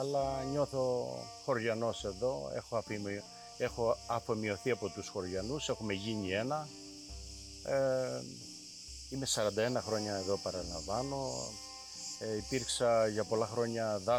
αλλά νιώθω χωριανός εδώ. Έχω αφομοιωθεί από τους χωριανούς, έχουμε γίνει ένα. Είμαι 41 χρόνια εδώ, παραλαμβάνω. Υπήρξα για πολλά χρόνια